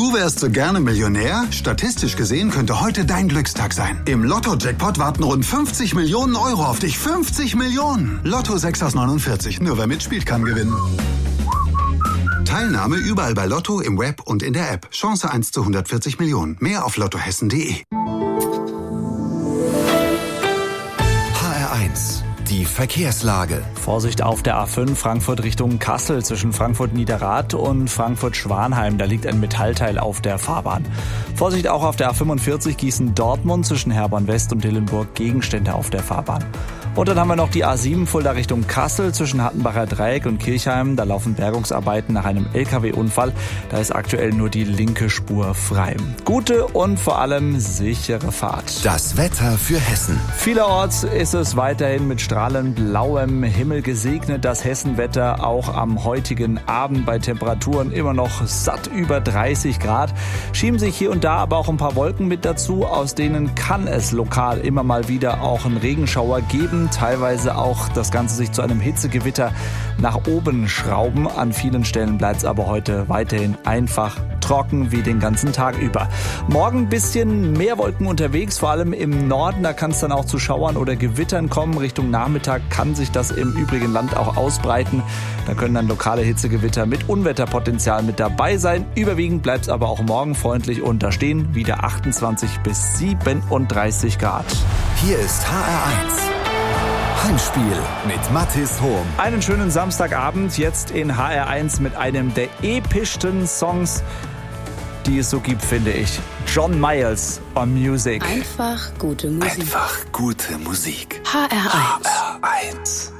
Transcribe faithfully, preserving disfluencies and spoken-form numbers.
Du wärst so gerne Millionär? Statistisch gesehen könnte heute dein Glückstag sein. Im Lotto-Jackpot warten rund fünfzig Millionen Euro auf dich. fünfzig Millionen! Lotto sechs aus neunundvierzig. Nur wer mitspielt, kann gewinnen. Teilnahme überall bei Lotto, im Web und in der App. Chance eins zu hundertvierzig Millionen. Mehr auf lottohessen punkt de. H R eins. Die Verkehrslage. Vorsicht auf der A fünf Frankfurt Richtung Kassel zwischen Frankfurt-Niederrad und Frankfurt-Schwanheim. Da liegt ein Metallteil auf der Fahrbahn. Vorsicht auch auf der A fünfundvierzig Gießen-Dortmund zwischen Herborn West und Dillenburg. Gegenstände auf der Fahrbahn. Und dann haben wir noch die A sieben Fulda Richtung Kassel zwischen Hattenbacher Dreieck und Kirchheim. Da laufen Bergungsarbeiten nach einem L K W-Unfall. Da ist aktuell nur die linke Spur frei. Gute und vor allem sichere Fahrt. Das Wetter für Hessen. Vielerorts ist es weiterhin mit strahlend blauem Himmel gesegnet. Das Hessenwetter auch am heutigen Abend bei Temperaturen immer noch satt über dreißig Grad. Schieben sich hier und da aber auch ein paar Wolken mit dazu. Aus denen kann es lokal immer mal wieder auch einen Regenschauer geben. Teilweise auch das Ganze sich zu einem Hitzegewitter nach oben schrauben. An vielen Stellen bleibt es aber heute weiterhin einfach trocken wie den ganzen Tag über. Morgen ein bisschen mehr Wolken unterwegs, vor allem im Norden. Da kann es dann auch zu Schauern oder Gewittern kommen. Richtung Nachmittag kann sich das im übrigen Land auch ausbreiten. Da können dann lokale Hitzegewitter mit Unwetterpotenzial mit dabei sein. Überwiegend bleibt es aber auch morgen freundlich und da stehen wieder achtundzwanzig bis siebenunddreißig Grad. Hier ist H R eins. Heimspiel mit Mathis Hohm. Einen schönen Samstagabend jetzt in H R eins mit einem der epischsten Songs, die es so gibt, finde ich. John Miles on Music. Einfach gute Musik. Einfach gute Musik. H R eins. H R eins.